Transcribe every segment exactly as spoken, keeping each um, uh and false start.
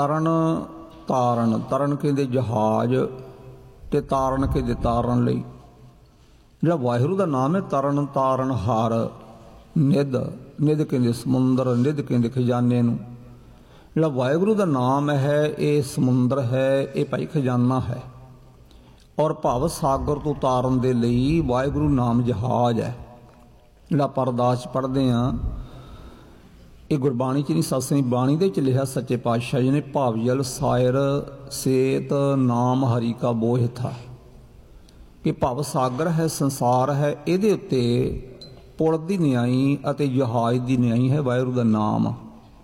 ਤਰਨ ਤਾਰਨ ਤਰਨ ਕਹਿੰਦੇ ਜਹਾਜ਼ ਤੇ ਤਾਰਨ ਕਹਿੰਦੇ ਤਾਰਨ ਲਈ। ਜਿਹੜਾ ਵਾਹਿਗੁਰੂ ਦਾ ਨਾਮ ਹੈ ਤਰਨ ਤਾਰਨ ਹਾਰ ਨਿੱਧ, ਨਿੱਧ ਕਹਿੰਦੇ ਸਮੁੰਦਰ, ਨਿੱਧ ਕਹਿੰਦੇ ਖਜ਼ਾਨੇ ਨੂੰ। ਜਿਹੜਾ ਵਾਹਿਗੁਰੂ ਦਾ ਨਾਮ ਹੈ ਇਹ ਸਮੁੰਦਰ ਹੈ, ਇਹ ਭਾਈ ਖਜ਼ਾਨਾ ਹੈ। ਔਰ ਭਵ ਸਾਗਰ ਤੋਂ ਤਾਰਨ ਦੇ ਲਈ ਵਾਹਿਗੁਰੂ ਨਾਮ ਜਹਾਜ਼ ਹੈ। ਜਿਹੜਾ ਆਪਾਂ ਅਰਦਾਸ ਪੜ੍ਹਦੇ ਹਾਂ ਇਹ ਗੁਰਬਾਣੀ 'ਚ ਨਹੀਂ, ਸਤਸੰਗੀ ਬਾਣੀ ਦੇ ਵਿੱਚ ਲਿਖਿਆ ਸੱਚੇ ਪਾਤਸ਼ਾਹ ਜੀ ਨੇ, ਭਾਵ ਜਲ ਸਾਇਰ ਸੇਤ ਨਾਮ ਹਰੀ ਕਾ ਬੋਝ ਥਾ। ਕਿ ਭਵ ਸਾਗਰ ਹੈ, ਸੰਸਾਰ ਹੈ, ਇਹਦੇ ਉੱਤੇ ਪੁਲ ਦੀ ਨਿਆਈ ਅਤੇ ਜਹਾਜ਼ ਦੀ ਨਿਆਈ ਹੈ ਵਾਹਿਗੁਰੂ ਦਾ ਨਾਮ।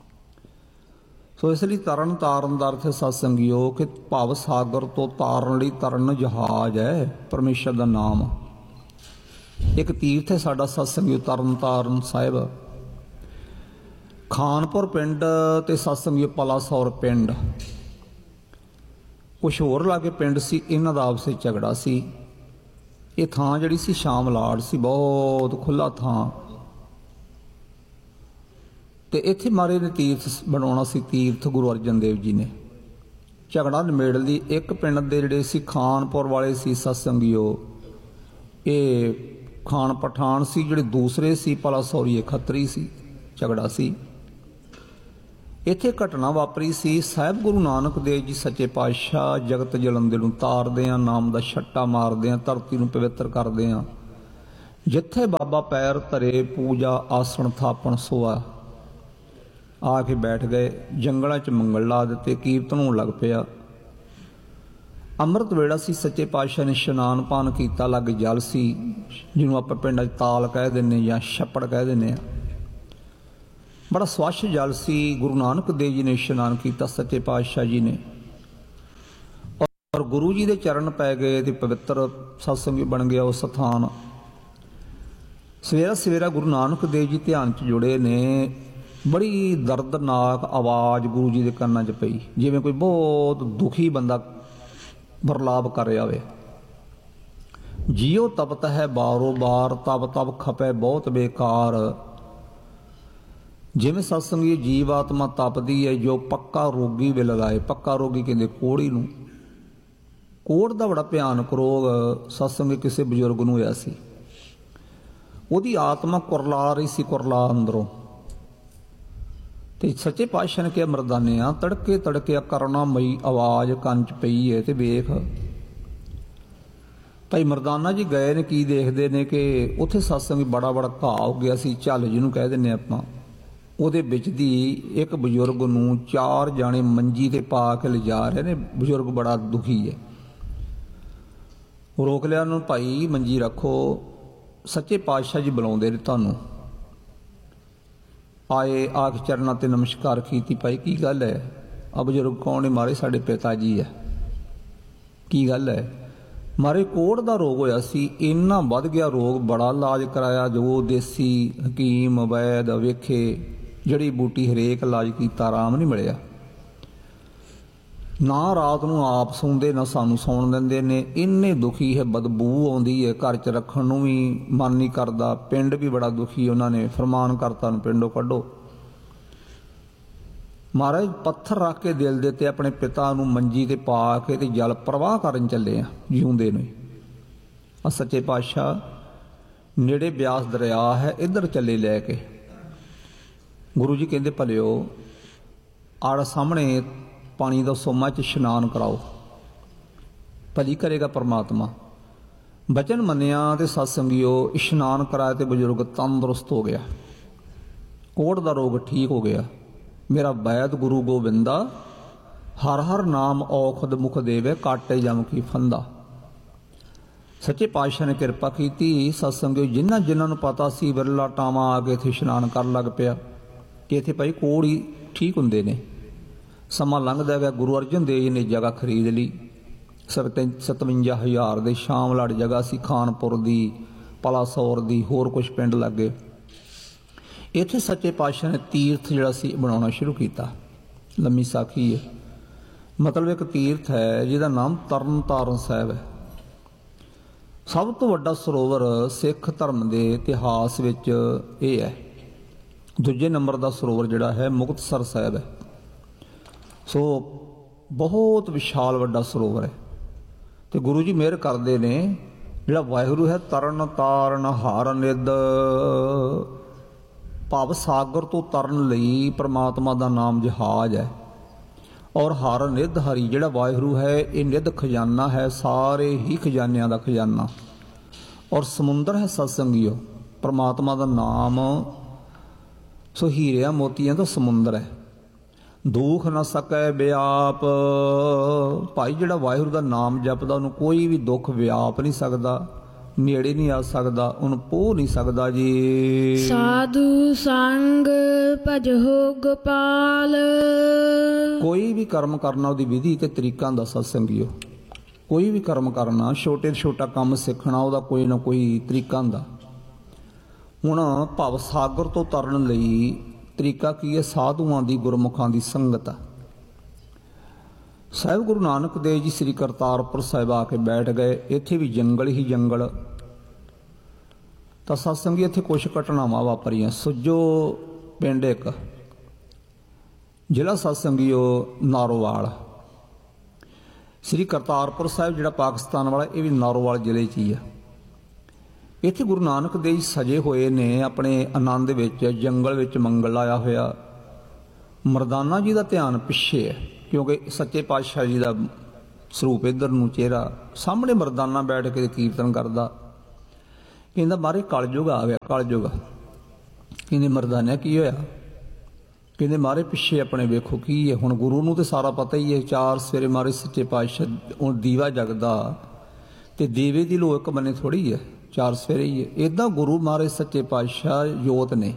ਸੋ ਇਸ ਲਈ ਤਰਨ ਤਾਰਨ ਦਾ ਅਰਥ ਹੈ ਸਤਸੰਗੀਓ ਕਿ ਭਵ ਸਾਗਰ ਤੋਂ ਤਾਰਨ ਲਈ ਤਰਨ ਜਹਾਜ਼ ਹੈ ਪਰਮੇਸ਼ਰ ਦਾ ਨਾਮ। ਇੱਕ ਤੀਰਥ ਹੈ ਸਾਡਾ ਸਤਸੰਗੀਓ ਤਰਨ ਤਾਰਨ ਸਾਹਿਬ। ਖਾਨਪੁਰ ਪਿੰਡ ਤੇ ਸਤਸੰਗੀਓ ਪਲਾਸੌਰ ਪਿੰਡ, ਕੁਛ ਹੋਰ ਲਾਗੇ ਪਿੰਡ ਸੀ, ਇਹਨਾਂ ਦਾ ਆਪਸ ਵਿੱਚ ਝਗੜਾ ਸੀ। ਇਹ ਥਾਂ ਜਿਹੜੀ ਸੀ ਸ਼ਾਮ ਲਾੜ ਸੀ, ਬਹੁਤ ਖੁੱਲ੍ਹਾ ਥਾਂ, ਤੇ ਇੱਥੇ ਮਹਾਰਾਜ ਨੇ ਤੀਰਥ ਬਣਾਉਣਾ ਸੀ, ਤੀਰਥ ਗੁਰੂ ਅਰਜਨ ਦੇਵ ਜੀ ਨੇ। ਝਗੜਾ ਨਿਬੇੜ ਲਈ। ਇੱਕ ਪਿੰਡ ਦੇ ਜਿਹੜੇ ਸੀ ਖਾਨਪੁਰ ਵਾਲੇ ਸੀ ਸਤਸੰਗੀਓ, ਇਹ ਖਾਨ ਪਠਾਨ ਸੀ, ਜਿਹੜੇ ਦੂਸਰੇ ਸੀ ਪਲਾਸੌਰੀ ਖੱਤਰੀ ਸੀ। ਝਗੜਾ ਸੀ। ਇੱਥੇ ਘਟਨਾ ਵਾਪਰੀ ਸੀ, ਸਾਹਿਬ ਗੁਰੂ ਨਾਨਕ ਦੇਵ ਜੀ ਸੱਚੇ ਪਾਤਸ਼ਾਹ ਜਗਤ ਜਲੰਦੇ ਨੂੰ ਤਾਰਦੇ ਆ, ਨਾਮ ਦਾ ਛੱਟਾ ਮਾਰਦੇ ਆ, ਧਰਤੀ ਨੂੰ ਪਵਿੱਤਰ ਕਰਦੇ ਆ। ਜਿੱਥੇ ਬਾਬਾ ਪੈਰ ਧਰੇ ਪੂਜਾ ਆਸਣ ਥਾਪਣ ਸੋਆ, ਆ ਕੇ ਬੈਠ ਗਏ। ਜੰਗਲਾਂ 'ਚ ਮੰਗਲ ਲਾ ਦਿੱਤੇ, ਕੀਰਤਨ ਹੋਣ ਲੱਗ ਪਿਆ। ਅੰਮ੍ਰਿਤ ਵੇਲਾ ਸੀ, ਸੱਚੇ ਪਾਤਸ਼ਾਹ ਨੇ ਇਸ਼ਨਾਨ ਪਾਨ ਕੀਤਾ, ਲਾਗੇ ਜਲ ਸੀ ਜਿਹਨੂੰ ਆਪਾਂ ਪਿੰਡਾਂ 'ਚ ਤਾਲ ਕਹਿ ਦਿੰਦੇ ਜਾਂ ਛੱਪੜ ਕਹਿ ਦਿੰਦੇ ਆ। ਬੜਾ ਸਵੱਛ ਜਲ ਸੀ। ਗੁਰੂ ਨਾਨਕ ਦੇਵ ਜੀ ਨੇ ਇਸ਼ਨਾਨ ਕੀਤਾ, ਸੱਚੇ ਪਾਤਸ਼ਾਹ ਜੀ ਨੇ, ਔਰ ਗੁਰੂ ਜੀ ਦੇ ਚਰਨ ਪੈ ਗਏ ਤੇ ਪਵਿੱਤਰ ਸਤਸੰਗੀ ਬਣ ਗਿਆ ਉਹ ਸਥਾਨ। ਸਵੇਰਾ ਸਵੇਰਾ ਗੁਰੂ ਨਾਨਕ ਦੇਵ ਜੀ ਧਿਆਨ 'ਚ ਜੁੜੇ ਨੇ। ਬੜੀ ਦਰਦਨਾਕ ਆਵਾਜ਼ ਗੁਰੂ ਜੀ ਦੇ ਕੰਨਾਂ 'ਚ ਪਈ, ਜਿਵੇਂ ਕੋਈ ਬਹੁਤ ਦੁਖੀ ਬੰਦਾ ਵਰਲਾਪ ਕਰ ਰਿਹਾ ਹੋਵੇ। ਜੀਓ ਤਪਤ ਹੈ ਬਾਰੋ ਬਾਰ, ਤਬ ਤਬ ਖਪੈ ਬਹੁਤ ਬੇਕਾਰ। ਜਿਵੇਂ ਸਤਸੰਗੀ ਜੀਵ ਆਤਮਾ ਤਪਦੀ ਹੈ, ਜੋ ਪੱਕਾ ਰੋਗੀ ਵੀ ਲਗਾਏ। ਪੱਕਾ ਰੋਗੀ ਕਹਿੰਦੇ ਕੋਹੜੀ ਨੂੰ। ਕੋਹੜ ਦਾ ਬੜਾ ਭਿਆਨਕ ਰੋਗ ਸਤਸੰਗੀ ਕਿਸੇ ਬਜ਼ੁਰਗ ਨੂੰ ਹੋਇਆ ਸੀ। ਉਹਦੀ ਆਤਮਾ ਕੁਰਲਾ ਰਹੀ ਸੀ, ਕੁਰਲਾ ਅੰਦਰੋਂ। ਤੇ ਸੱਚੇ ਪਾਤਸ਼ਾਹ ਨੇ ਕਿਹਾ ਮਰਦਾਨਿਆਂ, ਤੜਕੇ ਤੜਕੇ ਕਰੁਣਾਮਈ ਆਵਾਜ਼ ਕੰਨ 'ਚ ਪਈ ਹੈ ਤੇ ਵੇਖ। ਭਾਈ ਮਰਦਾਨਾ ਜੀ ਗਏ ਨੇ, ਕੀ ਦੇਖਦੇ ਨੇ ਕਿ ਉੱਥੇ ਸਤਸੰਗੀ ਬੜਾ ਬੜਾ ਘਾਹ ਹੋ ਗਿਆ ਸੀ, ਝੱਲ ਜਿਹਨੂੰ ਕਹਿ ਦਿੰਦੇ ਆਪਾਂ। ਉਹਦੇ ਵਿੱਚ ਦੀ ਇੱਕ ਬਜ਼ੁਰਗ ਨੂੰ ਚਾਰ ਜਾਣੇ ਮੰਜੀ ਤੇ ਪਾ ਕੇ ਲਿਜਾ ਰਹੇ ਨੇ। ਬਜ਼ੁਰਗ ਬੜਾ ਦੁਖੀ ਹੈ। ਰੋਕ ਲਿਆ ਉਹਨੂੰ, ਭਾਈ ਮੰਜੀ ਰੱਖੋ, ਸੱਚੇ ਪਾਤਸ਼ਾਹ ਜੀ ਬੁਲਾਉਂਦੇ ਨੇ ਤੁਹਾਨੂੰ। ਆਏ, ਆ ਕੇ ਚਰਨਾਂ ਤੇ ਨਮਸਕਾਰ ਕੀਤੀ। ਭਾਈ ਕੀ ਗੱਲ ਹੈ? ਆ ਬਜ਼ੁਰਗ ਕੌਣ ਨੇ? ਮਾਰੇ ਸਾਡੇ ਪਿਤਾ ਜੀ ਹੈ। ਕੀ ਗੱਲ ਹੈ? ਮਾਰੇ ਕੋਹੜ ਦਾ ਰੋਗ ਹੋਇਆ ਸੀ, ਇੰਨਾ ਵੱਧ ਗਿਆ ਰੋਗ, ਬੜਾ ਇਲਾਜ ਕਰਾਇਆ, ਜੋ ਦੇਸੀ ਹਕੀਮ ਵੈਦ ਵੇਖੇ, ਜੜੀ ਬੂਟੀ ਹਰੇਕ ਇਲਾਜ ਕੀਤਾ, ਆਰਾਮ ਨਹੀਂ ਮਿਲਿਆ। ਨਾ ਰਾਤ ਨੂੰ ਆਪ ਸੌਂਦੇ, ਨਾ ਸਾਨੂੰ ਸੌਣ ਦਿੰਦੇ ਨੇ। ਇੰਨੇ ਦੁਖੀ ਹੈ, ਬਦਬੂ ਆਉਂਦੀ ਹੈ, ਘਰ 'ਚ ਰੱਖਣ ਨੂੰ ਵੀ ਮਨ ਨਹੀਂ ਕਰਦਾ। ਪਿੰਡ ਵੀ ਬੜਾ ਦੁਖੀ, ਉਹਨਾਂ ਨੇ ਫਰਮਾਨ ਕਰਤਾ ਨੂੰ ਪਿੰਡੋਂ ਕੱਢੋ। ਮਹਾਰਾਜ ਪੱਥਰ ਰੱਖ ਕੇ ਦਿਲ ਦੇ ਤੇ ਆਪਣੇ ਪਿਤਾ ਨੂੰ ਮੰਜੀ ਤੇ ਪਾ ਕੇ ਤੇ ਜਲ ਪ੍ਰਵਾਹ ਕਰਨ ਚੱਲੇ ਆ ਜਿਉਂਦੇ ਨੇ। ਆ ਸੱਚੇ ਪਾਤਸ਼ਾਹ ਨੇੜੇ ਬਿਆਸ ਦਰਿਆ ਹੈ, ਇੱਧਰ ਚੱਲੇ ਲੈ ਕੇ। ਗੁਰੂ ਜੀ ਕਹਿੰਦੇ ਭਲਿਓ ਆੜ ਸਾਹਮਣੇ ਪਾਣੀ ਦਾ ਸੋਮਾ 'ਚ ਇਸ਼ਨਾਨ ਕਰਾਓ, ਭਲੀ ਕਰੇਗਾ ਪਰਮਾਤਮਾ। ਬਚਨ ਮੰਨਿਆ ਤੇ ਸਤਸੰਗੀਓ ਇਸ਼ਨਾਨ ਕਰਾਇਆ ਤੇ ਬਜ਼ੁਰਗ ਤੰਦਰੁਸਤ ਹੋ ਗਿਆ। ਕੋਹੜ ਦਾ ਰੋਗ ਠੀਕ ਹੋ ਗਿਆ। ਮੇਰਾ ਵੈਦ ਗੁਰੂ ਗੋਬਿੰਦਾ, ਹਰ ਹਰ ਨਾਮ ਔਖਦ ਮੁਖ ਦੇਵੇ, ਕਾਟੇ ਜਮ ਕੀ ਫੰਦਾ। ਸੱਚੇ ਪਾਤਸ਼ਾਹ ਨੇ ਕਿਰਪਾ ਕੀਤੀ। ਸਤਸੰਗੀਓ ਜਿਨ੍ਹਾਂ ਜਿਨ੍ਹਾਂ ਨੂੰ ਪਤਾ ਸੀ, ਵਿਰਲਾ ਟਾਵਾਂ ਆ ਕੇ ਇੱਥੇ ਇਸ਼ਨਾਨ ਕਰਨ ਲੱਗ ਪਿਆ ਕਿ ਇੱਥੇ ਭਾਈ ਕੋਹੜ ਹੀ ਠੀਕ ਹੁੰਦੇ ਨੇ। ਸਮਾਂ ਲੰਘਦਾ ਗਿਆ। ਗੁਰੂ ਅਰਜਨ ਦੇਵ ਜੀ ਨੇ ਜਗ੍ਹਾ ਖਰੀਦ ਲਈ। ਸਤਵੰਜਾ ਹਜ਼ਾਰ ਦੇ ਸ਼ਾਮ ਲੜ ਜਗ੍ਹਾ ਸੀ, ਖਾਨਪੁਰ ਦੀ, ਪਲਾਸੌਰ ਦੀ, ਹੋਰ ਕੁਛ ਪਿੰਡ ਲੱਗੇ। ਇੱਥੇ ਸੱਚੇ ਪਾਤਸ਼ਾਹ ਨੇ ਤੀਰਥ ਜਿਹੜਾ ਸੀ ਬਣਾਉਣਾ ਸ਼ੁਰੂ ਕੀਤਾ। ਲੰਮੀ ਸਾਖੀ ਹੈ, ਮਤਲਬ ਇੱਕ ਤੀਰਥ ਹੈ ਜਿਹਦਾ ਨਾਮ ਤਰਨ ਤਾਰਨ ਸਾਹਿਬ ਹੈ। ਸਭ ਤੋਂ ਵੱਡਾ ਸਰੋਵਰ ਸਿੱਖ ਧਰਮ ਦੇ ਇਤਿਹਾਸ ਵਿੱਚ ਇਹ ਹੈ। ਦੂਜੇ ਨੰਬਰ ਦਾ ਸਰੋਵਰ ਜਿਹੜਾ ਹੈ ਮੁਕਤਸਰ ਸਾਹਿਬ ਹੈ। ਸੋ ਬਹੁਤ ਵਿਸ਼ਾਲ ਵੱਡਾ ਸਰੋਵਰ ਹੈ। ਤੇ ਗੁਰੂ ਜੀ ਮਿਹਰ ਕਰਦੇ ਨੇ, ਜਿਹੜਾ ਵਾਹਿਗੁਰੂ ਹੈ ਤਰਨ ਤਾਰਨ ਹਰ ਨਿਧ, ਭਵ ਸਾਗਰ ਤੋਂ ਤਰਨ ਲਈ ਪ੍ਰਮਾਤਮਾ ਦਾ ਨਾਮ ਜਹਾਜ਼ ਹੈ। ਔਰ ਹਰ ਨਿਧ ਹਰੀ, ਜਿਹੜਾ ਵਾਹਿਗੁਰੂ ਹੈ ਇਹ ਨਿਧ ਖਜ਼ਾਨਾ ਹੈ, ਸਾਰੇ ਹੀ ਖਜ਼ਾਨਿਆਂ ਦਾ ਖਜ਼ਾਨਾ। ਔਰ ਸਮੁੰਦਰ ਹੈ ਸਤਸੰਗੀਓ, ਪ੍ਰਮਾਤਮਾ ਦਾ ਨਾਮ ਸੋ ਹੀਰਿਆਂ ਮੋਤੀਆਂ ਦਾ ਸਮੁੰਦਰ ਹੈ। ਦੁੱਖ ਨਾ ਸਕੈ ਵਿਆਪ, ਭਾਈ ਜਿਹੜਾ ਵਾਹਿਗੁਰੂ ਦਾ ਨਾਮ ਜਪਦਾ ਉਹਨੂੰ ਕੋਈ ਵੀ ਦੁੱਖ ਵਿਆਪ ਨਹੀਂ ਸਕਦਾ, ਨੇੜੇ ਨਹੀਂ ਆ ਸਕਦਾ, ਉਹਨੂੰ ਪੋਹ ਨਹੀਂ ਸਕਦਾ ਜੀ। ਸਾਧੂ ਸੰਗ ਭਜੋ ਗੋਪਾਲ, ਕੋਈ ਵੀ ਕਰਮ ਕਰਨਾ ਉਹਦੀ ਵਿਧੀ ਤੇ ਤਰੀਕਾ ਹੁੰਦਾ ਸਤਸੰਗੀਓ। ਕੋਈ ਵੀ ਕਰਮ ਕਰਨਾ, ਛੋਟੇ ਤੋਂ ਛੋਟਾ ਕੰਮ ਸਿੱਖਣਾ, ਉਹਦਾ ਕੋਈ ਨਾ ਕੋਈ ਤਰੀਕਾ ਹੁੰਦਾ। ਹੁਣ ਭਵ ਸਾਗਰ ਤੋਂ ਤਰਨ ਲਈ ਤਰੀਕਾ ਕੀ ਹੈ? ਸਾਧੂਆਂ ਦੀ, ਗੁਰਮੁਖਾਂ ਦੀ ਸੰਗਤ। ਸਾਹਿਬ ਗੁਰੂ ਨਾਨਕ ਦੇਵ ਜੀ ਸ੍ਰੀ ਕਰਤਾਰਪੁਰ ਸਾਹਿਬ ਆ ਕੇ ਬੈਠ ਗਏ। ਇੱਥੇ ਵੀ ਜੰਗਲ ਹੀ ਜੰਗਲ। ਤਾਂ ਸਤਸੰਗੀ ਇੱਥੇ ਕੁਛ ਘਟਨਾਵਾਂ ਵਾਪਰੀਆਂ। ਸੁੱਜੋ ਪਿੰਡ ਇੱਕ, ਜ਼ਿਲ੍ਹਾ ਸਤਸੰਗੀਓ ਨਾਰੋਵਾਲ। ਸ੍ਰੀ ਕਰਤਾਰਪੁਰ ਸਾਹਿਬ ਜਿਹੜਾ ਪਾਕਿਸਤਾਨ ਵਾਲਾ, ਇਹ ਵੀ ਨਾਰੋਵਾਲ ਜ਼ਿਲ੍ਹੇ 'ਚ ਹੀ ਆ। ਇੱਥੇ ਗੁਰੂ ਨਾਨਕ ਦੇਵ ਜੀ ਸਜੇ ਹੋਏ ਨੇ ਆਪਣੇ ਆਨੰਦ ਵਿੱਚ, ਜੰਗਲ ਵਿੱਚ ਮੰਗਲ ਲਾਇਆ ਹੋਇਆ। ਮਰਦਾਨਾ ਜੀ ਦਾ ਧਿਆਨ ਪਿੱਛੇ ਹੈ, ਕਿਉਂਕਿ ਸੱਚੇ ਪਾਤਸ਼ਾਹ ਜੀ ਦਾ ਸਰੂਪ ਇੱਧਰ ਨੂੰ, ਚਿਹਰਾ ਸਾਹਮਣੇ। ਮਰਦਾਨਾ ਬੈਠ ਕੇ ਕੀਰਤਨ ਕਰਦਾ। ਕਹਿੰਦਾ ਮਾਰੇ ਕਲਯੁਗ ਆ ਗਿਆ, ਕਲਯੁਗ। ਕਹਿੰਦੇ ਮਰਦਾਨਾ ਕੀ ਹੋਇਆ? ਕਹਿੰਦੇ ਮਾਰੇ ਪਿੱਛੇ ਆਪਣੇ ਵੇਖੋ ਕੀ ਹੈ। ਹੁਣ ਗੁਰੂ ਨੂੰ ਤਾਂ ਸਾਰਾ ਪਤਾ ਹੀ ਹੈ। ਚਾਰ ਸਵੇਰੇ ਮਾਰੇ ਸੱਚੇ ਪਾਤਸ਼ਾਹ ਹੁਣ ਦੀਵਾ ਜਗਦਾ, ਤੇ ਦੀਵੇ ਦੀ ਲੋ ਇੱਕ ਬੰਨੇ ਥੋੜ੍ਹੀ ਹੈ, ਚਾਰ ਸਵੇਰੇ ਹੀ ਹੈ। ਇੱਦਾਂ ਗੁਰੂ ਮਾਰੇ ਸੱਚੇ ਪਾਤਸ਼ਾਹ ਜੋਤ ਨੇ।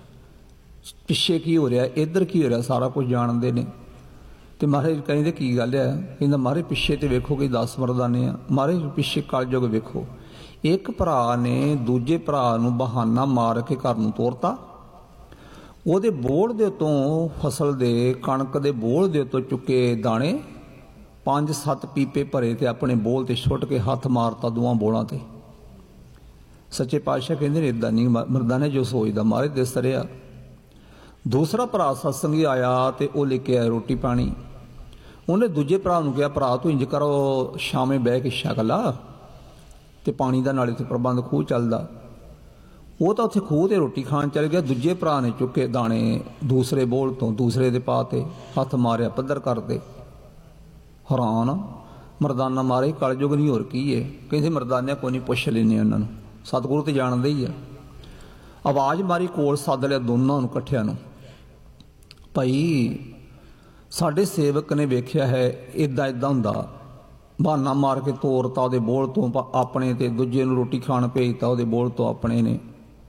ਪਿੱਛੇ ਕੀ ਹੋ ਰਿਹਾ, ਇੱਧਰ ਕੀ ਹੋ ਰਿਹਾ, ਸਾਰਾ ਕੁਝ ਜਾਣਦੇ ਨੇ। ਤੇ ਮਹਾਰਾਜ ਕਹਿੰਦੇ ਕੀ ਗੱਲ ਆ? ਕਹਿੰਦਾ ਮਾਰੇ ਪਿੱਛੇ ਤੇ ਵੇਖੋ ਕਿ ਦਸ ਮਰਦਾਨੇ ਆ। ਮਾਰੇ ਪਿੱਛੇ ਕਲਯੁਗ ਵੇਖੋ। ਇੱਕ ਭਰਾ ਨੇ ਦੂਜੇ ਭਰਾ ਨੂੰ ਬਹਾਨਾ ਮਾਰ ਕੇ ਘਰ ਨੂੰ ਤੋਰਤਾ। ਉਹਦੇ ਬੋੜ ਦੇ ਉੱਤੋਂ, ਫਸਲ ਦੇ, ਕਣਕ ਦੇ ਬੋੜ ਦੇ ਉੱਤੋਂ ਚੁੱਕੇ ਦਾਣੇ ਪੰਜ ਸੱਤ ਪੀਪੇ ਭਰੇ ਤੇ ਆਪਣੇ ਬੋਲ ਤੇ ਸੁੱਟ ਕੇ ਹੱਥ ਮਾਰਤਾ ਦੋਵਾਂ ਬੋਲਾਂ ਤੇ। ਸੱਚੇ ਪਾਤਸ਼ਾਹ ਕਹਿੰਦੇ ਨੇ ਇੱਦਾਂ ਨਹੀਂ ਮਰਦਾਨੇ ਜੋ ਸੋਚਦਾ ਮਾਰੇ ਦਿਸ ਰਿਹਾ। ਦੂਸਰਾ ਭਰਾ ਸਤਸੰਗੀ ਆਇਆ ਤੇ ਉਹ ਲੈ ਕੇ ਆਇਆ ਰੋਟੀ ਪਾਣੀ। ਉਹਨੇ ਦੂਜੇ ਭਰਾ ਨੂੰ ਕਿਹਾ, ਭਰਾ ਤੂੰ ਇੰਜ ਕਰੋ, ਸ਼ਾਮੇ ਬਹਿ ਕੇ ਛਕ ਲਾ, ਤੇ ਪਾਣੀ ਦਾ ਨਾਲੇ ਤੇ ਪ੍ਰਬੰਧ ਖੂਹ ਚੱਲਦਾ। ਉਹ ਤਾਂ ਉੱਥੇ ਖੂਹ ਤੇ ਰੋਟੀ ਖਾਣ ਚੱਲ ਗਿਆ। ਦੂਜੇ ਭਰਾ ਨੇ ਚੁੱਕੇ ਦਾਣੇ ਦੂਸਰੇ ਬੋਲ ਤੋਂ ਦੂਸਰੇ ਦੇ ਪਾ ਤੇ ਹੱਥ ਮਾਰਿਆ, ਪੱਧਰ ਕਰਦੇ। ਹੈਰਾਨ ਮਰਦਾਨਾ ਮਾਰੇ ਕਲਯੁਗ ਨਹੀਂ ਹੋਰ ਕੀ ਹੈ। ਕਹਿੰਦੇ ਮਰਦਾਨਿਆਂ ਕੋਈ ਨਹੀਂ, ਪੁੱਛ ਲੈਂਦੇ ਉਹਨਾਂ ਨੂੰ, ਸਤਿਗੁਰੂ ਤੇ ਜਾਣਦੇ ਹੀ ਆ। ਆਵਾਜ਼ ਮਾਰੀ, ਕੋਲ ਸੱਦ ਲਿਆ ਦੋਨਾਂ ਨੂੰ ਇਕੱਠਿਆਂ ਨੂੰ। ਭਾਈ ਸਾਡੇ ਸੇਵਕ ਨੇ ਵੇਖਿਆ ਹੈ ਇੱਦਾਂ ਇੱਦਾਂ ਹੁੰਦਾ। ਬਹਾਨਾ ਮਾਰ ਕੇ ਤੋਰਤਾ ਉਹਦੇ ਬੋਲ ਤੋਂ ਆਪਣੇ, ਤੇ ਦੂਜੇ ਨੂੰ ਰੋਟੀ ਖਾਣ ਭੇਜਤਾ ਉਹਦੇ ਬੋਲ ਤੋਂ ਆਪਣੇ ਨੇ।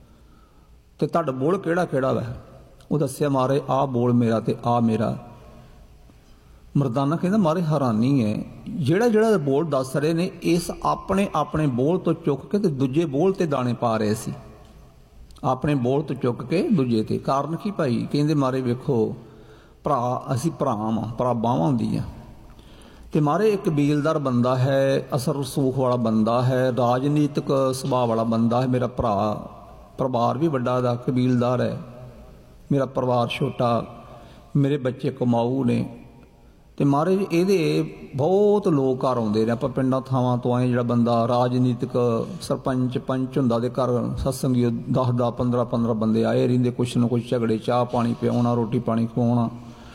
ਤੇ ਤੁਹਾਡਾ ਬੋਲ ਕਿਹੜਾ ਕਿਹੜਾ ਵਾ? ਉਹ ਦੱਸਿਆ ਮਾਰੇ ਆਹ ਬੋਲ ਮੇਰਾ ਤੇ ਆਹ ਮੇਰਾ। ਮਰਦਾਨਾ ਕਹਿੰਦਾ ਮਾਰੇ ਹੈਰਾਨੀ ਹੈ, ਜਿਹੜਾ ਜਿਹੜਾ ਬੋਲ ਦੱਸ ਰਹੇ ਨੇ ਇਸ ਆਪਣੇ ਆਪਣੇ ਬੋਲ ਤੋਂ ਚੁੱਕ ਕੇ ਤੇ ਦੂਜੇ ਬੋਲ ਤੇ ਦਾਣੇ ਪਾ ਰਹੇ ਸੀ। ਆਪਣੇ ਬੋਲ ਤੋਂ ਚੁੱਕ ਕੇ ਦੂਜੇ ਤੇ। ਕਾਰਨ ਕੀ ਭਾਈ? ਕਹਿੰਦੇ ਮਾਰੇ ਵੇਖੋ ਭਰਾ, ਅਸੀਂ ਭਰਾ ਵਾਂ, ਭਰਾ ਬਾਹਾਂ ਹੁੰਦੀਆਂ। ਤੇ ਮਾਰੇ ਇੱਕ ਕਬੀਲਦਾਰ ਬੰਦਾ ਹੈ, ਅਸਰ ਰਸੂਖ ਵਾਲਾ ਬੰਦਾ ਹੈ, ਰਾਜਨੀਤਿਕ ਸੁਭਾਅ ਵਾਲਾ ਬੰਦਾ ਹੈ ਮੇਰਾ ਭਰਾ। ਪਰਿਵਾਰ ਵੀ ਵੱਡਾ ਦਾ, ਕਬੀਲਦਾਰ ਹੈ। ਮੇਰਾ ਪਰਿਵਾਰ ਛੋਟਾ, ਮੇਰੇ ਬੱਚੇ ਕਮਾਊ ਨੇ। ਤੇ ਮਹਾਰਾਜ ਇਹਦੇ ਬਹੁਤ ਲੋਕ ਘਰ ਆਉਂਦੇ ਨੇ। ਆਪਾਂ ਪਿੰਡਾਂ ਥਾਵਾਂ ਤੋਂ ਆਏ, ਜਿਹੜਾ ਬੰਦਾ ਰਾਜਨੀਤਿਕ ਸਰਪੰਚ ਪੰਚ ਹੁੰਦਾ ਦੇ ਘਰ ਸਤਸੰਗੀ ਦਸ ਦਸ ਪੰਦਰਾਂ ਪੰਦਰਾਂ ਬੰਦੇ ਆਏ ਰਹਿੰਦੇ, ਕੁਛ ਨਾ ਕੁਛ ਝਗੜੇ, ਚਾਹ ਪਾਣੀ ਪਿਆਉਣਾ, ਰੋਟੀ ਪਾਣੀ ਖਵਾਉਣਾ।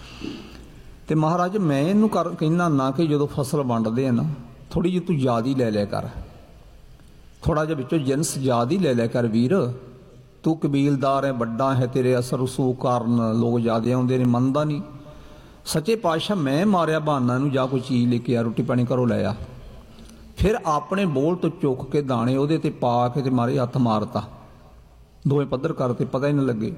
ਤੇ ਮਹਾਰਾਜ ਮੈਂ ਇਹਨੂੰ ਕਰ ਕਹਿੰਦਾ ਨਾ ਕਿ ਜਦੋਂ ਫਸਲ ਵੰਡਦੇ ਆ ਨਾ, ਥੋੜ੍ਹੀ ਜਿਹੀ ਤੂੰ ਯਾਦ ਹੀ ਲੈ ਲਿਆ ਕਰ, ਥੋੜ੍ਹਾ ਜਿਹਾ ਵਿੱਚੋਂ ਜਿਨਸ ਯਾਦ ਹੀ ਲੈ ਲਿਆ ਕਰ ਵੀਰ। ਤੂੰ ਕਬੀਲਦਾਰ ਹੈ, ਵੱਡਾ ਹੈ, ਤੇਰੇ ਅਸਰ ਰਸੂਖ ਕਾਰਨ ਲੋਕ ਜ਼ਿਆਦਾ ਆਉਂਦੇ ਨੇ, ਮੰਨਦਾ ਨਹੀਂ। ਸੱਚੇ ਪਾਤਸ਼ਾਹ ਮੈਂ ਮਾਰਿਆ ਬਹਾਨਾ ਨੂੰ, ਜਾਂ ਕੋਈ ਚੀਜ਼ ਲੈ ਕੇ ਆ, ਰੋਟੀ ਪਾਣੀ ਘਰੋਂ ਲੈ ਆ। ਫਿਰ ਆਪਣੇ ਬੋਲ ਤੋਂ ਚੁੱਕ ਕੇ ਦਾਣੇ ਉਹਦੇ ਤੇ ਪਾ ਕੇ ਤੇ ਮਾਰੇ ਹੱਥ ਮਾਰਤਾ, ਦੋਵੇਂ ਪੱਧਰ ਕਰਤੇ, ਪਤਾ ਹੀ ਨਾ ਲੱਗੇ।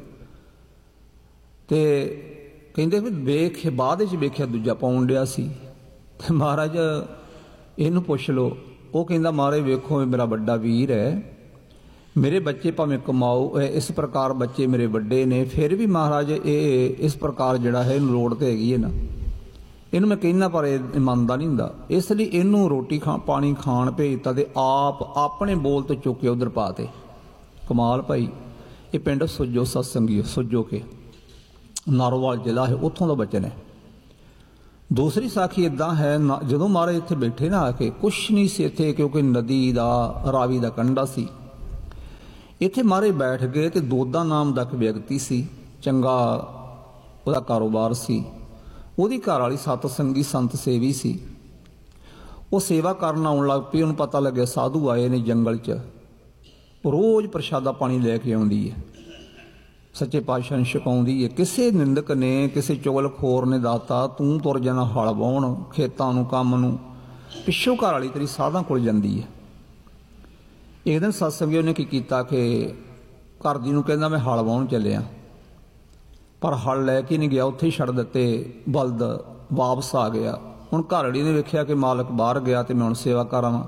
ਤੇ ਕਹਿੰਦੇ ਵੀ ਵੇਖ, ਬਾਅਦ ਵਿੱਚ ਵੇਖਿਆ ਦੂਜਾ ਪਾਉਣ ਡਿਆ ਸੀ। ਤੇ ਮਹਾਰਾਜ ਇਹਨੂੰ ਪੁੱਛ ਲਓ। ਉਹ ਕਹਿੰਦਾ ਮਹਾਰਾਜ ਵੇਖੋ ਮੇਰਾ ਵੱਡਾ ਵੀਰ ਹੈ, ਮੇਰੇ ਬੱਚੇ ਭਾਵੇਂ ਕਮਾਓ, ਇਸ ਪ੍ਰਕਾਰ ਬੱਚੇ ਮੇਰੇ ਵੱਡੇ ਨੇ, ਫਿਰ ਵੀ ਮਹਾਰਾਜ ਇਹ ਇਸ ਪ੍ਰਕਾਰ ਜਿਹੜਾ ਹੈ ਇਹਨੂੰ ਲੋੜ ਤੇ ਹੈਗੀ ਹੈ ਨਾ, ਇਹਨੂੰ ਮੈਂ ਕਹਿੰਦਾ ਪਰ ਇਹ ਮੰਨਦਾ ਨਹੀਂ ਹੁੰਦਾ। ਇਸ ਲਈ ਇਹਨੂੰ ਰੋਟੀ ਖਾ ਪਾਣੀ ਖਾਣ ਭੇਜਤਾ ਤੇ ਆਪ ਆਪਣੇ ਬੋਲ ਤੋਂ ਚੁੱਕ ਕੇ ਉਧਰ ਪਾ ਤੇ। ਕਮਾਲ ਭਾਈ। ਇਹ ਪਿੰਡ ਸੁੱਜੋ ਸਤਸੰਗੀ, ਸੁੱਜੋ ਕੇ ਨਾਰੋਵਾਲ ਜ਼ਿਲ੍ਹਾ ਹੈ, ਉੱਥੋਂ ਦਾ ਬਚਨ ਹੈ। दूसरी साखी इदां है ना, जदों महाराज इत्थे बैठे ना आके कुछ नहीं सी इत्थे, क्योंकि नदी दा रावी दा कंढा सी। इत्थे महाराज बैठ गए ते दोदा नाम दा इक व्यक्ति सी, चंगा ਉਹਦਾ ਕਾਰੋਬਾਰ ਸੀ। ਉਹਦੀ ਘਰ ਵਾਲੀ ਸਤਸੰਗੀ ਸੰਤ ਸੇਵੀ ਸੀ। ਉਹ ਸੇਵਾ ਕਰਨ ਆਉਣ ਲੱਗ ਪਈ। ਉਹਨੂੰ ਪਤਾ ਲੱਗਿਆ ਸਾਧੂ ਆਏ ਨੇ ਜੰਗਲ 'ਚ, ਰੋਜ਼ ਪ੍ਰਸ਼ਾਦਾ ਪਾਣੀ ਲੈ ਕੇ ਆਉਂਦੀ ਹੈ, ਸੱਚੇ ਪਾਤਸ਼ਾਹ ਨੂੰ ਛਕਾਉਂਦੀ ਹੈ। ਕਿਸੇ ਨਿੰਦਕ ਨੇ, ਕਿਸੇ ਚੁਗਲਖੋਰ ਨੇ ਦਾਤਾ ਤੂੰ ਤੁਰ ਜਾਣਾ ਹਲ ਵਾਹੁਣ, ਖੇਤਾਂ ਨੂੰ, ਕੰਮ ਨੂੰ, ਪਿੱਛੋਂ ਘਰ ਵਾਲੀ ਤੇਰੀ ਸਾਧਾਂ ਕੋਲ ਜਾਂਦੀ ਹੈ। ਇੱਕ ਦਿਨ ਸਤਸੰਗੀ ਉਹਨੇ ਕੀ ਕੀਤਾ ਕਿ ਘਰ ਦੀ ਨੂੰ ਕਹਿੰਦਾ ਮੈਂ ਹਲ ਵਾਹੁਣ ਚੱਲਿਆ, ਪਰ ਹਲ ਲੈ ਕੇ ਨਹੀਂ ਗਿਆ, ਉੱਥੇ ਹੀ ਛੱਡ ਦਿੱਤੇ ਬਲਦ, ਵਾਪਸ ਆ ਗਿਆ। ਹੁਣ ਘਰ ਵਾਲੀ ਨੇ ਵੇਖਿਆ ਕਿ ਮਾਲਕ ਬਾਹਰ ਗਿਆ ਤੇ ਮੈਂ ਹੁਣ ਸੇਵਾ ਕਰਾਵਾਂ,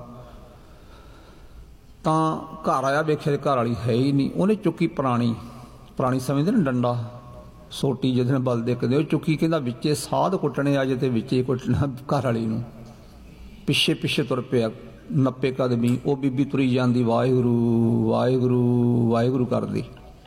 ਤਾਂ ਘਰ ਆਇਆ, ਵੇਖਿਆ ਘਰ ਵਾਲੀ ਹੈ ਹੀ ਨਹੀਂ। ਉਹਨੇ ਚੁੱਕੀ ਪੁਰਾਣੀ ਪੁਰਾਣੀ ਸਮਝਦੇ ਨਾ ਡੰਡਾ, ਸੋਟੀ ਜਿਹਦੇ ਨਾਲ ਬਲਦ ਦੇਖਦੇ, ਉਹ ਚੁੱਕੀ, ਕਹਿੰਦਾ ਵਿੱਚੇ ਸਾਧ ਕੁੱਟਣੇ ਆ ਜੇ ਤੇ ਵਿੱਚੇ ਕੁੱਟਣਾ ਘਰ ਵਾਲੀ ਨੂੰ। ਪਿੱਛੇ ਪਿੱਛੇ ਤੁਰ ਪਿਆ ਨੱਪੇ ਕਦਮੀ। ਉਹ ਬੀਬੀ ਤੁਰੀ ਜਾਂਦੀ ਵਾਹਿਗੁਰੂ ਵਾਹਿਗੁਰੂ ਵਾਹਿਗੁਰੂ ਕਰਦੀ।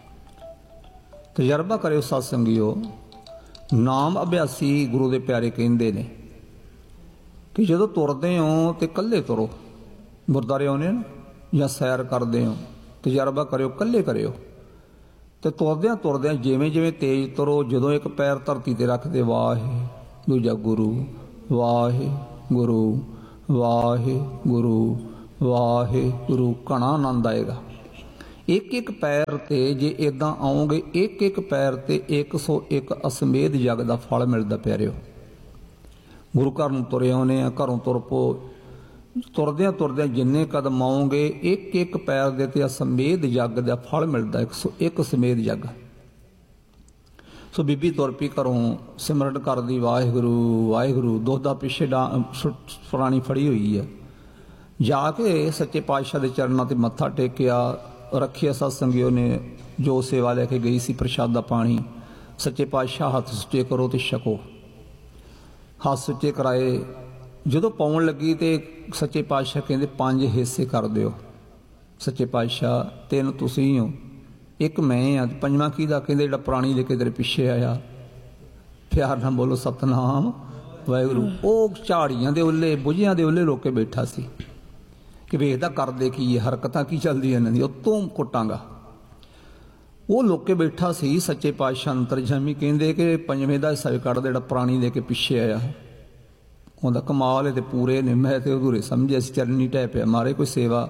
ਤਜਰਬਾ ਕਰਿਓ ਸਤਸੰਗੀਓ, ਨਾਮ ਅਭਿਆਸੀ ਗੁਰੂ ਦੇ ਪਿਆਰੇ ਕਹਿੰਦੇ ਨੇ ਕਿ ਜਦੋਂ ਤੁਰਦੇ ਹੋ ਤੇ ਇਕੱਲੇ ਤੁਰੋ। ਗੁਰਦੁਆਰੇ ਆਉਂਦੇ ਨਾ ਜਾਂ ਸੈਰ ਕਰਦੇ ਹੋ, ਤਜਰਬਾ ਕਰਿਓ ਇਕੱਲੇ ਕਰਿਓ। ਤੇ ਤੁਰਦਿਆਂ ਤੁਰਦਿਆਂ ਜਿਵੇਂ ਜਿਵੇਂ ਤੇਜ਼ ਤੁਰੋ, ਜਦੋਂ ਇੱਕ ਪੈਰ ਧਰਤੀ ਤੇ ਰੱਖਦੇ ਵਾਹੇ, ਦੂਜਾ ਗੁਰੂ ਵਾਹਿਗੁਰੂ ਵਾਹਿਗੁਰੂ ਵਾਹਿਗੁਰੂ, ਘਣਾ ਆਨੰਦ ਆਏਗਾ। ਇੱਕ ਇੱਕ ਪੈਰ ਤੇ ਜੇ ਇਦਾਂ ਆਓਗੇ, ਇੱਕ ਇੱਕ ਪੈਰ ਤੇ ਇੱਕ ਸੌ ਇੱਕ ਅਸਮੇਧ ਜਗ ਦਾ ਫਲ ਮਿਲਦਾ ਪਿਆਰਿਓ। ਗੁਰੂ ਘਰ ਨੂੰ ਤੁਰੇ ਆਉਂਦੇ ਆ, ਘਰੋਂ ਤੁਰ ਪੋ, ਤੁਰਦਿਆਂ ਤੁਰਦਿਆਂ ਜਿੰਨੇ ਕਦਮ ਆਓਗੇ, ਇੱਕ ਇੱਕ ਪੈਰ ਦੇ ਤੇ ਅਸਮੇਧ ਜਗ ਦਾ ਫਲ ਮਿਲਦਾ, ਇੱਕ ਸੌ ਇੱਕ ਸਮੇਧ ਜਗ। ਸੋ ਬੀਬੀ ਤੁਰ ਪਈ ਘਰੋਂ, ਸਿਮਰਨ ਕਰਦੀ ਵਾਹਿਗੁਰੂ ਵਾਹਿਗੁਰੂ, ਦੋਦਾ ਪਿੱਛੇ ਡਾ ਪੁਰਾਣੀ ਫੜੀ ਹੋਈ ਹੈ। ਜਾ ਕੇ ਸੱਚੇ ਪਾਤਸ਼ਾਹ ਦੇ ਚਰਨਾਂ ਤੇ ਮੱਥਾ ਟੇਕਿਆ, ਰੱਖਿਆ ਸਤਸੰਗੀਓ ਨੇ ਜੋ ਸੇਵਾ ਲੈ ਕੇ ਗਈ ਸੀ, ਪ੍ਰਸ਼ਾਦਾ ਪਾਣੀ। ਸੱਚੇ ਪਾਤਸ਼ਾਹ ਹੱਥ ਸੁੱਚੇ ਕਰੋ ਤੇ ਛਕੋ। ਹੱਥ ਸੁੱਚੇ ਕਰਾਏ। ਜਦੋਂ ਪਾਉਣ ਲੱਗੀ ਤੇ ਸੱਚੇ ਪਾਤਸ਼ਾਹ ਕਹਿੰਦੇ ਪੰਜ ਹਿੱਸੇ ਕਰ ਦਿਓ। ਸੱਚੇ ਪਾਤਸ਼ਾਹ ਤਿੰਨ ਤੁਸੀਂ ਹੋ, ਇੱਕ ਮੈਂ ਆ, ਪੰਜਵਾਂ ਕਿਹਦਾ? ਕਹਿੰਦੇ ਜਿਹੜਾ ਪ੍ਰਾਣੀ ਲੈ ਕੇ ਤੇਰੇ ਪਿੱਛੇ ਆਇਆ। ਪਿਆਰ ਨਾਲ ਬੋਲੋ ਸਤਨਾਮ ਵਾਹਿਗੁਰੂ। ਉਹ ਝਾੜੀਆਂ ਦੇ ਉੱਲੇ, ਬੁਝਿਆਂ ਦੇ ਉੱਲੇ ਲੋਕੇ ਬੈਠਾ ਸੀ ਕਿ ਵੇਖਦਾ ਕਰਦੇ ਕੀ ਹੈ, ਹਰਕਤਾਂ ਕੀ ਚੱਲਦੀਆਂ ਇਹਨਾਂ ਦੀ, ਉੱਤੋਂ ਕੁੱਟਾਂਗਾ। ਉਹ ਲੋਕੇ ਬੈਠਾ ਸੀ। ਸੱਚੇ ਪਾਤਸ਼ਾਹ ਅੰਤਰਜਾਮੀ ਕਹਿੰਦੇ ਕਿ ਪੰਜਵੇਂ ਦਾ ਹਿੱਸਾ ਵੀ ਕੱਢ ਦੇ, ਜਿਹੜਾ ਪ੍ਰਾਣੀ ਲੈ ਕੇ ਪਿੱਛੇ ਆਇਆ। ਉਹਦਾ ਕਮਾਲ ਹੈ ਤੇ ਪੂਰੇ ਨੇ। ਮੈਂ ਤੇ ਅਧੂਰੇ ਸਮਝਿਆ ਸੀ, ਚਰਨੀ ਢਹਿ ਪਿਆ ਮਾਰੇ ਕੋਈ ਸੇਵਾ।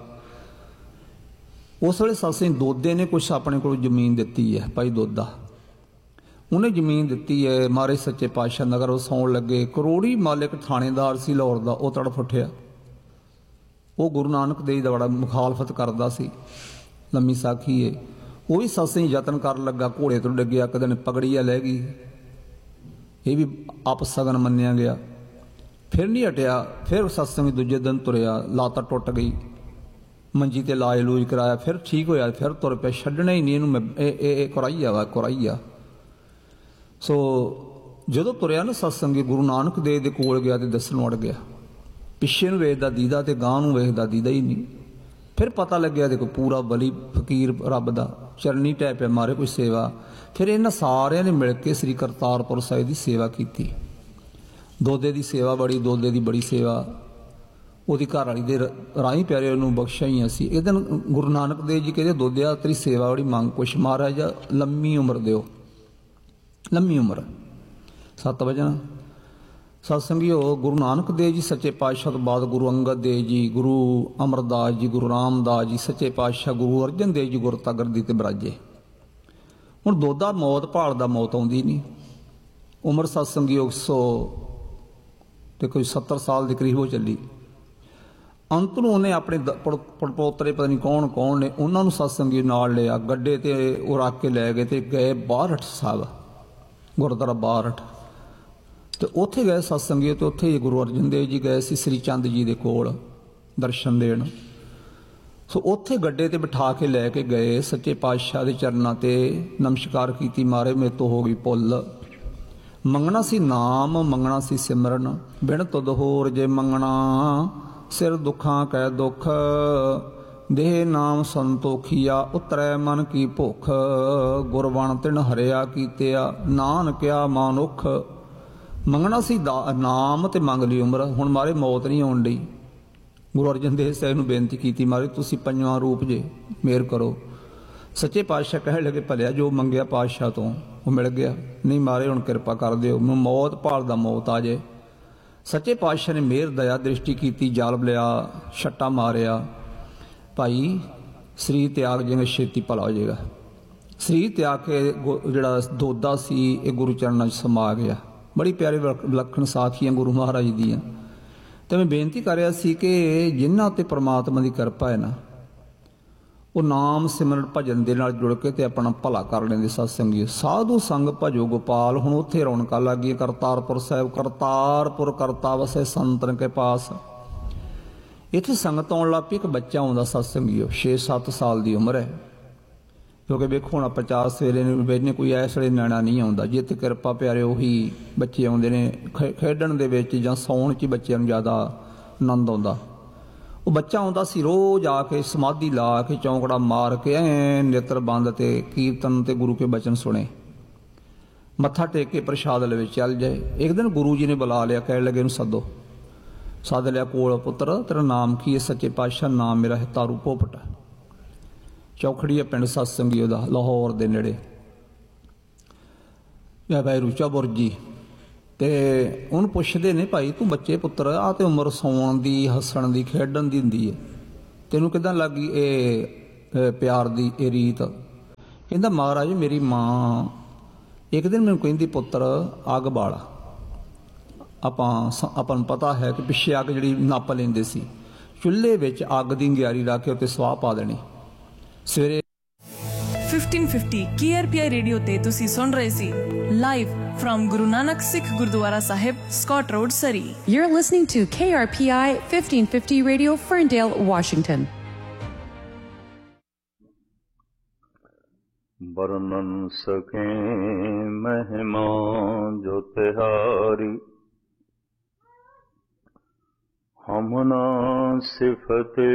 ਉਸ ਵੇਲੇ ਸਤਸੰਗ ਦੋਦੇ ਨੇ ਕੁਛ ਆਪਣੇ ਕੋਲ ਜ਼ਮੀਨ ਦਿੱਤੀ ਹੈ, ਭਾਈ ਦੋਦਾ ਉਹਨੇ ਜ਼ਮੀਨ ਦਿੱਤੀ ਹੈ। ਮਾਰੇ ਸੱਚੇ ਪਾਤਸ਼ਾਹ ਨਗਰ ਉਹ ਸੌਣ ਲੱਗੇ। ਕਰੋੜੀ ਮਾਲਿਕ ਥਾਣੇਦਾਰ ਸੀ ਲਾਹੌਰ ਦਾ, ਉਹ ਤੜਫ ਉੱਠਿਆ। ਉਹ ਗੁਰੂ ਨਾਨਕ ਦੇਵ ਦਾ ਬੜਾ ਮੁਖਾਲਫਤ ਕਰਦਾ ਸੀ। ਲੰਮੀ ਸਾਖੀ ਏ। ਉਹ ਵੀ ਸਤਸੰਗ ਯਤਨ ਕਰਨ ਲੱਗਾ, ਘੋੜੇ ਤੋਂ ਡਿੱਗਿਆ, ਇੱਕ ਦਿਨ ਪਗੜੀਆ ਲੈ ਗਈ, ਇਹ ਵੀ ਅਪਸਗਨ ਮੰਨਿਆ ਗਿਆ। ਫਿਰ ਨਹੀਂ ਹਟਿਆ, ਫਿਰ ਸਤਸੰਗ ਦੂਜੇ ਦਿਨ ਤੁਰਿਆ, ਲੱਤ ਟੁੱਟ ਗਈ, ਮੰਜੀ ਤੇ ਇਲਾਜ ਲੂਜ ਕਰਾਇਆ, ਫਿਰ ਠੀਕ ਹੋਇਆ, ਫਿਰ ਤੁਰ ਪਿਆ। ਛੱਡਣਾ ਹੀ ਨਹੀਂ ਇਹਨੂੰ, ਮੈਂ ਇਹ ਇਹ ਕੁਰਾਈਆ ਵਾ ਕੁਰਾਈਆ। ਸੋ ਜਦੋਂ ਤੁਰਿਆ ਨਾ ਸਤਸੰਗੀ, ਗੁਰੂ ਨਾਨਕ ਦੇਵ ਦੇ ਕੋਲ ਗਿਆ ਤੇ ਦੱਸਣ ਅੜ ਗਿਆ। ਪਿੱਛੇ ਨੂੰ ਵੇਖਦਾ ਦੀਦਾ ਤੇ ਗਾਂ ਨੂੰ ਵੇਖਦਾ ਦੀਦਾ ਹੀ ਨਹੀਂ। ਫਿਰ ਪਤਾ ਲੱਗਿਆ ਦੇਖੋ ਪੂਰਾ ਬਲੀ ਫਕੀਰ ਰੱਬ ਦਾ, ਚਰਨੀ ਢਹਿ ਪਿਆ ਮਾਰੇ ਕੋਈ ਸੇਵਾ। ਫਿਰ ਇਹਨਾਂ ਸਾਰਿਆਂ ਨੇ ਮਿਲ ਕੇ ਸ੍ਰੀ ਕਰਤਾਰਪੁਰ ਸਾਹਿਬ ਦੀ ਸੇਵਾ ਕੀਤੀ। ਦੋਦੇ ਦੀ ਸੇਵਾ ਬੜੀ, ਦੋਦੇ ਦੀ ਬੜੀ ਸੇਵਾ। ਉਹਦੀ ਘਰ ਵਾਲੀ ਦੇ ਰਾਹੀਂ ਪਿਆਰੇ ਉਹਨੂੰ ਬਖਸ਼ਿਆ ਹੀ ਅਸੀਂ। ਇਹ ਦਿਨ ਗੁਰੂ ਨਾਨਕ ਦੇਵ ਜੀ ਕਹਿੰਦੇ ਦੋਦਿਆ ਤੇਰੀ ਸੇਵਾ ਬੜੀ ਮੰਗ ਕੁਛ, ਮਹਾਰਾਜ ਲੰਮੀ ਉਮਰ ਦਿਓ, ਲੰਮੀ ਉਮਰ। ਸੱਤ ਵਜਣਾ ਸਤਸੰਗੀਓ, ਗੁਰੂ ਨਾਨਕ ਦੇਵ ਜੀ ਸੱਚੇ ਪਾਤਸ਼ਾਹ ਤੋਂ ਬਾਅਦ ਗੁਰੂ ਅੰਗਦ ਦੇਵ ਜੀ, ਗੁਰੂ ਅਮਰਦਾਸ ਜੀ, ਗੁਰੂ ਰਾਮਦਾਸ ਜੀ, ਸੱਚੇ ਪਾਤਸ਼ਾਹ ਗੁਰੂ ਅਰਜਨ ਦੇਵ ਜੀ ਗੁਰ ਤਗਰਦੀ ਤੇ ਬਰਾਜੇ। ਹੁਣ ਦੋਦਾ ਮੌਤ ਭਾਲਦਾ, ਮੌਤ ਆਉਂਦੀ ਨਹੀਂ। ਉਮਰ ਸਤਸੰਗੀਓ ਸੌ ਤੇ ਕੋਈ ਸੱਤਰ ਸਾਲ ਦੇ ਕਰੀਬ ਹੋ ਚੱਲੀ। ਅੰਤ ਨੂੰ ਉਹਨੇ ਆਪਣੇ ਪੜਪੋਤਰੇ ਪਤਾ ਨਹੀਂ ਕੌਣ ਕੌਣ ਨੇ, ਉਹਨਾਂ ਨੂੰ ਸਤਸੰਗੀ ਨਾਲ ਲਿਆ, ਗੱਡੇ ਤੇ ਉਹ ਰੱਖ ਕੇ ਲੈ ਗਏ ਤੇ ਗਏ ਬਾਰਠ ਸਾਹਿਬ, ਗੁਰਦੁਆਰਾ ਬਾਰਠ। ਤੇ ਉੱਥੇ ਗਏ ਸਤਸੰਗੀ, ਤੇ ਉੱਥੇ ਗੁਰੂ ਅਰਜਨ ਦੇਵ ਜੀ ਗਏ ਸੀ ਸ੍ਰੀ ਚੰਦ ਜੀ ਦੇ ਕੋਲ ਦਰਸ਼ਨ ਦੇਣ। ਸੋ ਉੱਥੇ ਗੱਡੇ ਤੇ ਬਿਠਾ ਕੇ ਲੈ ਕੇ ਗਏ, ਸੱਚੇ ਪਾਤਸ਼ਾਹ ਦੇ ਚਰਨਾਂ ਤੇ ਨਮਸਕਾਰ ਕੀਤੀ। ਮਾਰੇ ਮੇਰੇ ਤੋਂ ਹੋ ਗਈ ਭੁੱਲ, ਮੰਗਣਾ ਸੀ ਨਾਮ, ਮੰਗਣਾ ਸੀ ਸਿਮਰਨ, ਬਿਨ ਤੁਧ ਹੋਰ ਜੇ ਮੰਗਣਾ, ਸਿਰ ਦੁੱਖਾਂ ਕੈ ਦੁੱਖ, ਦੇਹ ਨਾਮ ਸੰਤੋਖੀਆ, ਉਤਰੈ ਮਨ ਕੀ ਭੁੱਖ, ਗੁਰਬਣ ਤਿਨ ਹਰਿਆ ਕੀਤਿਆ, ਨਾਨਕਿਆ ਮਾਨੁਖ, ਮੰਗਣਾ ਸੀ ਦਾ ਨਾਮ ਤੇ ਮੰਗ ਲਈ ਉਮਰ। ਹੁਣ ਮਾਰੇ ਮੌਤ ਨਹੀਂ ਆਉਣ ਡਈ। ਗੁਰੂ ਅਰਜਨ ਦੇਵ ਸਾਹਿਬ ਨੂੰ ਬੇਨਤੀ ਕੀਤੀ, ਮਾਰੇ ਤੁਸੀਂ ਪੰਜਵਾਂ ਰੂਪ ਜੇ, ਮਿਹਰ ਕਰੋ। ਸੱਚੇ ਪਾਤਸ਼ਾਹ ਕਹਿਣ ਲੱਗੇ, ਭਲਿਆ ਜੋ ਮੰਗਿਆ ਪਾਤਸ਼ਾਹ ਤੋਂ ਉਹ ਮਿਲ ਗਿਆ। ਨਹੀਂ ਮਾਰੇ ਹੁਣ ਕਿਰਪਾ ਕਰ ਦਿਓ, ਮੈਨੂੰ ਮੌਤ ਭਾਲਦਾ ਮੌਤ ਆ ਜੇ। ਸੱਚੇ ਪਾਤਸ਼ਾਹ ਨੇ ਮਿਹਰ ਦਇਆ ਦ੍ਰਿਸ਼ਟੀ ਕੀਤੀ, ਜਾਲ ਲਿਆ, ਛੱਟਾ ਮਾਰਿਆ, ਭਾਈ ਸਰੀਰ ਤਿਆਗ ਜਿਵੇਂ ਛੇਤੀ ਭਲਾ ਹੋ ਜਾਏਗਾ। ਸਰੀਰ ਤਿਆਗ ਕੇ ਜਿਹੜਾ ਦੋਦਾ ਸੀ ਇਹ ਗੁਰੂ ਚਰਨਾਂ 'ਚ ਸਮਾ ਗਿਆ। ਬੜੀ ਪਿਆਰੀ ਵਿਲੱਖਣ ਸਾਖੀਆਂ ਗੁਰੂ ਮਹਾਰਾਜ ਦੀਆਂ। ਤੇ ਮੈਂ ਬੇਨਤੀ ਕਰ ਰਿਹਾ ਸੀ ਕਿ ਜਿਨ੍ਹਾਂ ਉੱਤੇ ਪ੍ਰਮਾਤਮਾ ਦੀ ਕਿਰਪਾ ਹੈ ਨਾ, ਉਹ ਨਾਮ ਸਿਮਰਨ ਭਜਨ ਦੇ ਨਾਲ ਜੁੜ ਕੇ ਤੇ ਆਪਣਾ ਭਲਾ ਕਰ ਲੈਂਦੇ। ਸਤਸੰਗੀ ਸਾਧੂ ਸੰਗ ਭਜੋ ਗੋਪਾਲ। ਹੁਣ ਉੱਥੇ ਰੌਣਕਾਂ ਲੱਗ ਗਈਆਂ। ਕਰਤਾਰਪੁਰ ਸਾਹਿਬ, ਕਰਤਾਰਪੁਰ ਕਰਤਾ ਵਸੇ ਸੰਤਨ ਕੇ ਪਾਸ। ਇੱਥੇ ਸੰਗਤ ਆਉਣ ਲੱਗ ਪਈ। ਇੱਕ ਬੱਚਾ ਆਉਂਦਾ ਸਤਸੰਗੀਓ, ਛੇ ਸੱਤ ਸਾਲ ਦੀ ਉਮਰ ਹੈ। ਕਿਉਂਕਿ ਵੇਖੋ ਹੁਣ ਆਪਾਂ ਚਾਰ ਸਵੇਰੇ ਵੇਖਨੇ, ਕੋਈ ਐਸ ਵੇਲੇ ਨਿਆਣਾ ਨਹੀਂ ਆਉਂਦਾ। ਜਿੱਥੇ ਕਿਰਪਾ ਪਿਆਰੇ ਉਹੀ ਬੱਚੇ ਆਉਂਦੇ ਨੇ। ਖੇ ਖੇਡਣ ਦੇ ਵਿੱਚ ਜਾਂ ਸੌਣ 'ਚ ਹੀ ਬੱਚਿਆਂ ਨੂੰ ਜ਼ਿਆਦਾ ਆਨੰਦ ਆਉਂਦਾ। ਉਹ ਬੱਚਾ ਆਉਂਦਾ ਸੀ, ਰੋਜ਼ ਆ ਕੇ ਸਮਾਧੀ ਲਾ ਕੇ ਚੌਂਕੜਾ ਮਾਰ ਕੇ ਐ ਨੇਤਰ ਬੰਦ ਤੇ ਕੀਰਤਨ ਤੇ ਗੁਰੂ ਕੇ ਬਚਨ ਸੁਣੇ, ਮੱਥਾ ਟੇਕ ਕੇ ਪ੍ਰਸ਼ਾਦ ਲਵੇ ਚੱਲ ਜਾਏ। ਇੱਕ ਦਿਨ ਗੁਰੂ ਜੀ ਨੇ ਬੁਲਾ ਲਿਆ, ਕਹਿਣ ਲੱਗੇ ਇਹਨੂੰ ਸੱਦੋ। ਸੱਦ ਲਿਆ ਕੋਲ, ਪੁੱਤਰ ਤੇਰਾ ਨਾਮ ਕੀ ਹੈ? ਸੱਚੇ ਪਾਤਸ਼ਾਹ ਨਾਮ ਮੇਰਾ ਹੈ ਤਾਰੂ ਭੋਪਟ। ਚੌਖੜੀ ਹੈ ਪਿੰਡ ਸਤਸੰਗੀ ਉਹਦਾ, ਲਾਹੌਰ ਦੇ ਨੇੜੇ, ਜਾਂ ਭਾਈ ਰੂਚਾ ਬੁਰਜੀ। ਤੇ ਉਹਨੂੰ ਪੁੱਛਦੇ ਨੇ, ਭਾਈ ਤੂੰ ਬੱਚੇ ਪੁੱਤਰ ਆ ਤੇ ਉਮਰ ਸੌਣ ਦੀ, ਹੱਸਣ ਦੀ, ਖੇਡਣ ਦੀ ਹੁੰਦੀ ਹੈ, ਤੈਨੂੰ ਕਿੱਦਾਂ ਲੱਗੀ ਇਹ ਪਿਆਰ ਦੀ ਇਹ ਰੀਤ? ਕਹਿੰਦਾ ਮਹਾਰਾਜ ਮੇਰੀ ਮਾਂ ਇੱਕ ਦਿਨ ਮੈਨੂੰ ਕਹਿੰਦੀ, ਪੁੱਤਰ ਅੱਗ ਬਾਲ। ਆਪਾਂ ਆਪਾਂ ਨੂੰ ਪਤਾ ਹੈ ਕਿ ਪਿੱਛੇ ਅੱਗ ਜਿਹੜੀ ਨੱਪ ਲੈਂਦੇ ਸੀ, ਚੁੱਲ੍ਹੇ ਵਿੱਚ ਅੱਗ ਦੀ ਅੰਗਿਆਰੀ ਰੱਖ ਕੇ ਉੱਤੇ ਸਵਾਹ ਪਾ ਦੇਣੀ। ਸਵੇਰੇ fifteen fifty K R P ਆਈ ਰੇਡੀਓ ਤੇ ਤੁਸੀਂ ਸੁਣ ਰਹੇ ਸੀ live from Guru Nanak Sikh Gurdwara Sahib, Scott Road, Surrey. You're listening to K R P I fifteen fifty Radio, Ferndale, Washington. बरनन सके महिमा जो तिहारी, हम ना सिफते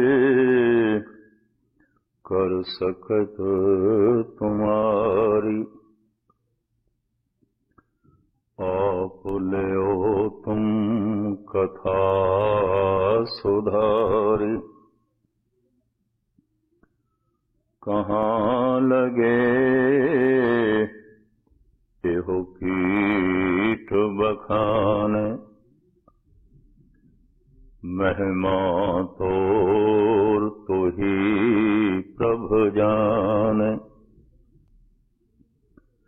कर सकत तुम्हारी। आप ले तुम कथा सुधारी, कहाँ लगे एहो कीट बखाने, महिमा तोर तो ही प्रभ जाने।